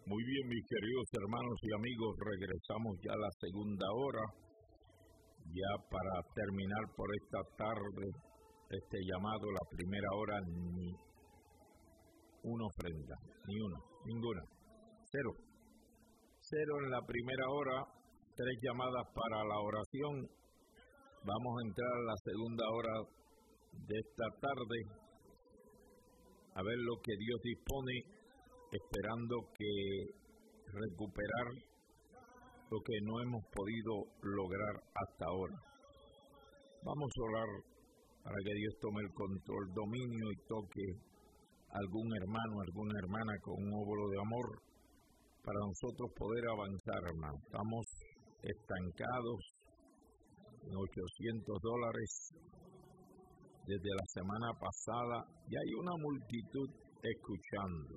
Muy bien, mis queridos hermanos y amigos, regresamos ya a la segunda hora, ya para terminar por esta tarde, este llamado, la primera hora, ni una ofrenda, ninguna, cero en la primera hora, 3 llamadas para la oración. Vamos a entrar a la segunda hora de esta tarde, a ver lo que Dios dispone, esperando que recuperar lo que no hemos podido lograr hasta ahora. Vamos a orar para que Dios tome el control, dominio y toque a algún hermano, alguna hermana con un óvulo de amor para nosotros poder avanzar, hermano. Estamos estancados en $800 desde la semana pasada y hay una multitud escuchando.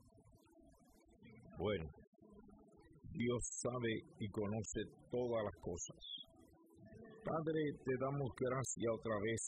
Bueno, Dios sabe y conoce todas las cosas. Padre, te damos gracias otra vez.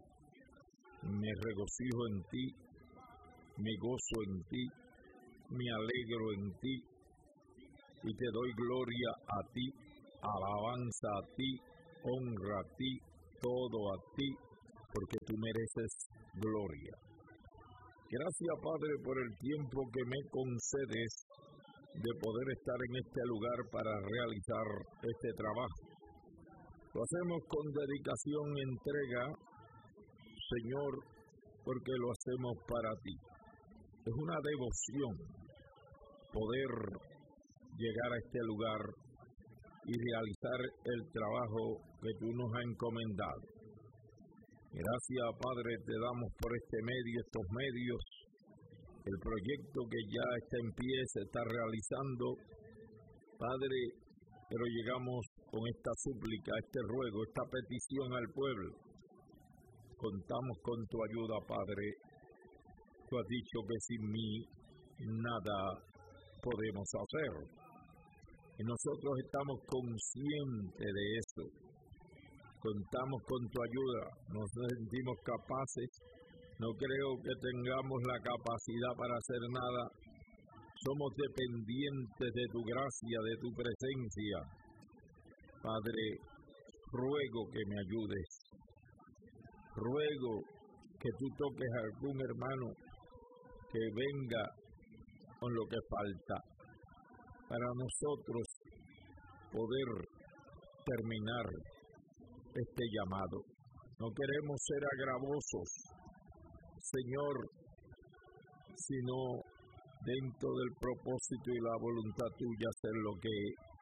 Me regocijo en ti, me gozo en ti, me alegro en ti y te doy gloria a ti, alabanza a ti, honra a ti, todo a ti, porque tú mereces gloria. Gracias, Padre, por el tiempo que me concedes de poder estar en este lugar para realizar este trabajo. Lo hacemos con dedicación y entrega, Señor, porque lo hacemos para ti. Es una devoción poder llegar a este lugar y realizar el trabajo que tú nos has encomendado. Gracias, Padre, te damos por este medio, estos medios, el proyecto que ya está en pie, se está realizando, Padre, pero llegamos con esta súplica, este ruego, esta petición al pueblo. Contamos con tu ayuda, Padre. Tú has dicho que sin mí nada podemos hacer. Y nosotros estamos conscientes de eso. Contamos con tu ayuda, nos sentimos capaces. No creo que tengamos la capacidad para hacer nada. Somos dependientes de tu gracia, de tu presencia. Padre, ruego que me ayudes. Ruego que tú toques a algún hermano que venga con lo que falta para nosotros poder terminar este llamado. No queremos ser agravosos, Señor, sino dentro del propósito y la voluntad tuya hacer lo que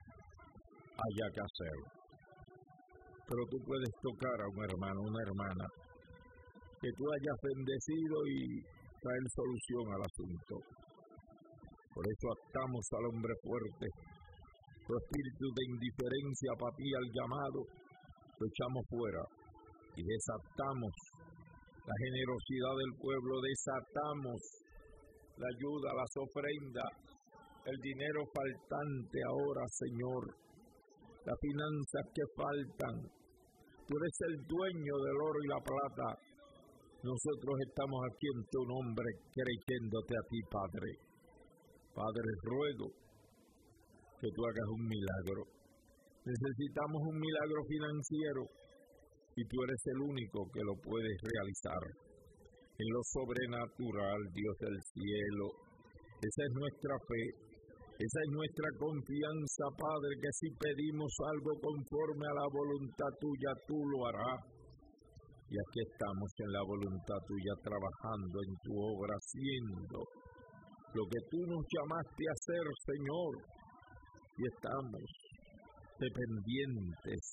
haya que hacer. Pero tú puedes tocar a un hermano, una hermana, que tú hayas bendecido y traer solución al asunto. Por eso atamos al hombre fuerte. Tu espíritu de indiferencia, apatía al llamado, lo echamos fuera y desatamos la generosidad del pueblo, desatamos la ayuda, las ofrendas, el dinero faltante ahora, Señor, las finanzas que faltan. Tú eres el dueño del oro y la plata. Nosotros estamos aquí en tu nombre, creyéndote a ti, Padre. Padre, ruego que tú hagas un milagro. Necesitamos un milagro financiero y tú eres el único que lo puedes realizar. En lo sobrenatural, Dios del cielo, esa es nuestra fe, esa es nuestra confianza, Padre, que si pedimos algo conforme a la voluntad tuya, tú lo harás. Y aquí estamos en la voluntad tuya, trabajando en tu obra, haciendo lo que tú nos llamaste a hacer, Señor. Y estamos dependientes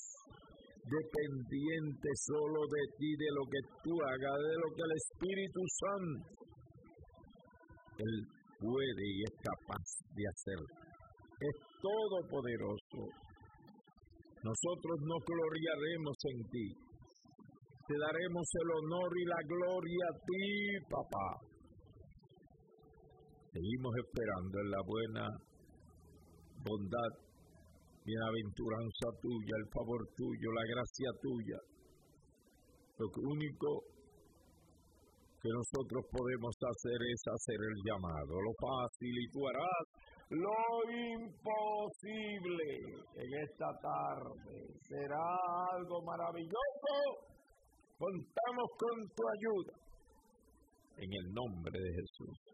solo de ti, de lo que tú hagas, de lo que el Espíritu Santo, Él puede y es capaz de hacer. Es todopoderoso. Nosotros nos gloriaremos en ti. Te daremos el honor y la gloria a ti, papá. Seguimos esperando en la buena bondad, bienaventuranza tuya, el favor tuyo, la gracia tuya. Lo único que nosotros podemos hacer es hacer el llamado, lo fácil, y tú harás lo imposible en esta tarde. Será algo maravilloso. Contamos con tu ayuda. En el nombre de Jesús.